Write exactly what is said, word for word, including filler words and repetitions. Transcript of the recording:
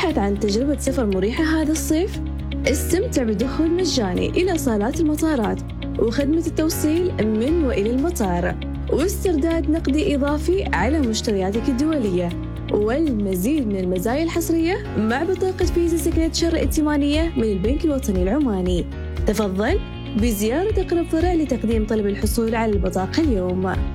تبحث عن تجربة سفر مريحة هذا الصيف؟ استمتع بدخول مجاني إلى صالات المطارات وخدمة التوصيل من وإلى المطار، واسترداد نقدي إضافي على مشترياتك الدولية، والمزيد من المزايا الحصرية مع بطاقة فيزا سيجنتشر ائتمانية من البنك الوطني العماني. تفضل بزيارة أقرب فرع لتقديم طلب الحصول على البطاقة اليوم.